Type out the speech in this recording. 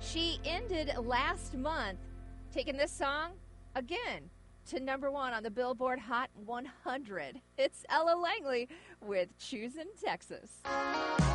She ended last month taking this song again to #1 on the Billboard Hot 100. It's Ella Langley with Choosin' Texas.